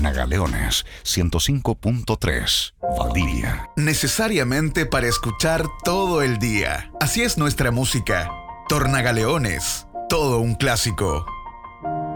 Tornagaleones 105.3, Valdivia. Necesariamente para escuchar todo el día. Así es nuestra música. Tornagaleones, todo un clásico.